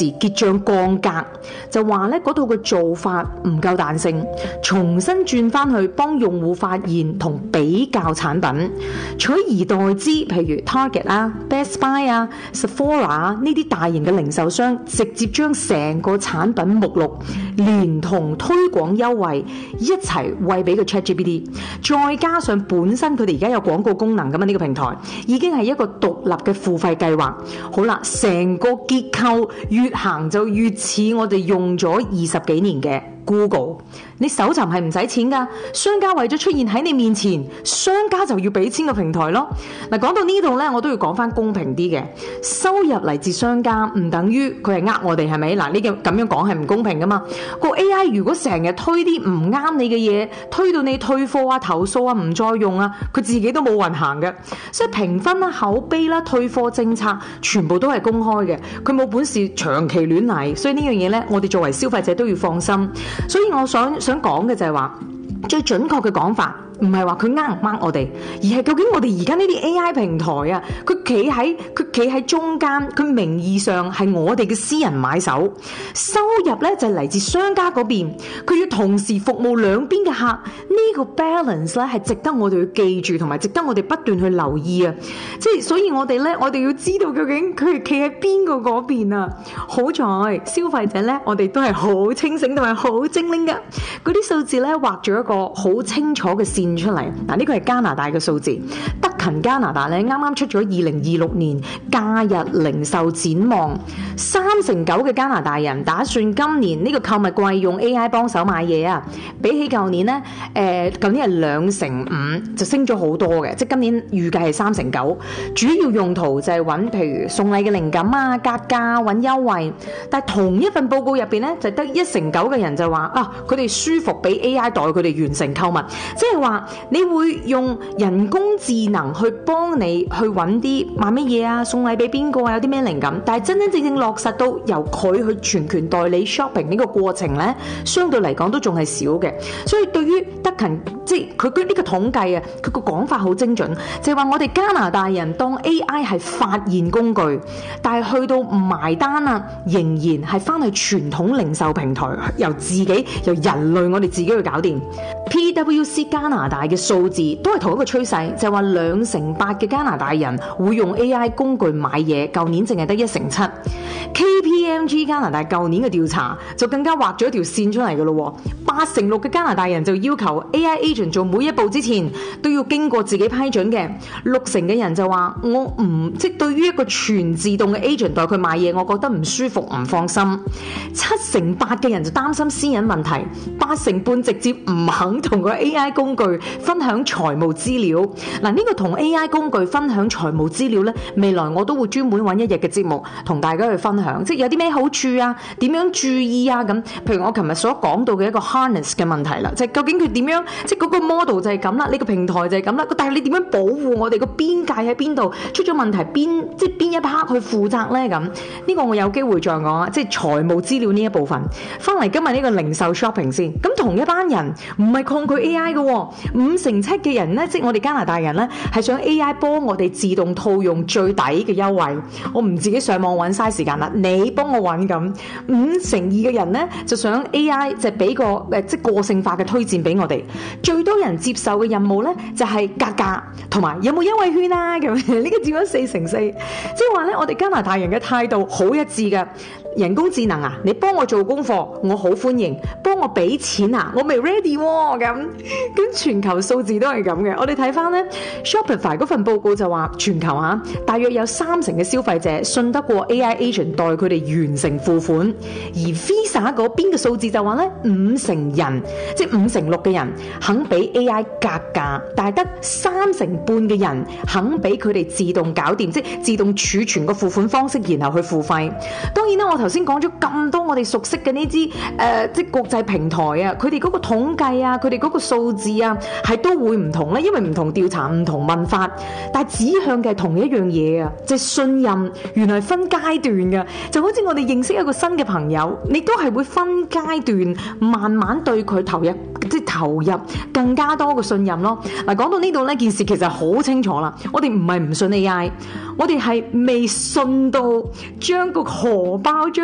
時結帳降格，就話咧嗰度嘅做法唔夠彈性，重新轉翻去幫用戶發現同比較產品，取而代之，譬如 Target 啊、Best Buy 啊、Sephora 啊呢啲大型嘅零售商，直接將成個產品目錄連同推廣優惠一齊餵俾個 ChatGPT， 再加上本身佢哋而家有廣告功能㗎嘛，呢個平台已經係一個獨立嘅付費計劃。好啦，成個結構越行就越似我哋用咗20幾年嘅 Google， 你搜尋係唔使錢㗎，商家為咗出現喺你面前，商家就要俾錢個平台咯。嗱，講到呢度呢，我都要講翻公平啲嘅，收入嚟自商家唔等於佢係我哋，係咪？嗱，呢個咁樣講係唔公平㗎嘛。個 AI 如果成日推啲唔啱你嘅嘢，推到你退貨啊、投訴啊、唔再用啊，佢自己都冇運行嘅。所以評分啦、口碑啦、退貨政策全部都係公開嘅，佢冇本事長期亂嚟。所以呢樣嘢呢，我哋作為消費者都要放心。所以我想講嘅就係話，最準確嘅講法唔係話佢唔呃我哋，而係究竟我哋而家呢啲 AI 平台啊，佢企喺中間，佢名義上係我哋嘅私人買手，收入咧就係嚟自商家嗰邊，佢要同時服務兩邊嘅客，呢個 balance 咧係值得我哋要記住，同埋值得我哋不斷去留意啊！即係所以我哋要知道究竟佢係企喺邊個嗰邊啊！好在消費者咧，我哋都係好清醒同埋好精靈噶，嗰啲數字咧畫咗一個好清楚嘅線出嚟。嗱，呢個係加拿大嘅數字，德勤加拿大咧啱啱出咗2026年假日零售展望，39%嘅加拿大人打算今年呢個購物季用 AI 幫手買嘢啊，比起舊年呢，舊年係2成5，就升咗好多嘅，即係今年預計係3成9，主要用途就係揾譬如送禮嘅靈感啊、格價、揾優惠，但係同一份報告入邊呢，就得1成9嘅人就話啊，佢哋舒服俾 AI 代佢哋完成購物，即係話你會用人工智能去幫你去揾啲買乜嘢啊、送禮俾邊個啊、有啲咩靈感，但係真真正正落實到由佢去全權代理 shopping 呢個過程呢，相對嚟講都仲係少嘅。所以對於德勤，即係佢呢個統計啊，佢個講法好精準，就係話我哋加拿大人當 AI 係發現工具，但係去到埋單啊，仍然係翻去傳統零售平台，由人類我哋自己去搞掂。PwC 加拿大嘅數字都係同一個趨勢，就係話2成8嘅加拿大人會用 AI 工具買嘢，舊年淨係得1成7。KPMG 加拿大舊年嘅調查就更加畫咗一條線出嚟嘅咯，8成6嘅加拿大人就要求 AI agent 做每一步之前都要經過自己批准嘅，6成嘅人就話即對於一個全自動嘅 agent 代佢買嘢，我覺得唔舒服唔放心。7成8嘅人就擔心私隱問題，8成半直接唔肯同個 AI 工具分享財務資料。嗱，呢個同 AI 工具分享財務資料呢，未來我都會專門揾一日嘅節目同大家去分享，即係有啲咩好處啊，點樣注意啊咁。譬如我琴日所講到嘅一個 harness 嘅問題啦，即係究竟佢點樣，即係嗰個 model 就係咁啦，呢個平台就係咁啦，但係你點樣保護我哋個邊界喺邊度？出咗問題邊一 part 去負責呢？咁呢個我有機會再講啊，即係財務資料呢一部分。翻嚟今日呢個零售 shopping 先，咁同一班人唔係抗拒 AI 嘅，5成7嘅人呢，即係我哋加拿大人呢，係想 AI 幫我哋自動套用最抵嘅優惠。我唔自己上網揾嘥時間啦，你幫我揾咁。5成2嘅人呢，就想 AI 就俾個即係個性化嘅推薦俾我哋。最多人接受嘅任務呢，就係格價同埋有冇優惠券啊咁。呢個佔咗4成4，即係話呢，我哋加拿大人嘅態度好一致嘅。人工智能啊，你幫我做功課，我好歡迎；幫我俾錢啊，我未 ready 喎咁。全球數字都係咁嘅。我哋睇翻呢 Shopify 嗰份報告就話，全球大約有3成嘅消費者信得過 AI agent 代佢哋完成付款，而 Visa 嗰邊嘅數字就話呢，5成人，即係5成6嘅人肯俾 AI 格價，但係得3成半嘅人肯俾佢哋自動搞掂，即係自動儲存個付款方式，然後去付費。當然啦，我頭先講咗咁多我哋熟悉嘅呢啲即係國際平台啊，佢哋嗰個統計啊，佢哋嗰個數字啊，係都會唔同咧，因為唔同調查、唔同問法，但係指向嘅係同一樣嘢啊，即係信任原來係分階段嘅，就好似我哋認識一個新嘅朋友，你都係會分階段慢慢對佢投入更加多嘅信任咯。嗱，講到呢度呢件事其實好清楚啦，我哋唔係唔信 AI， 我哋係未信到將個荷包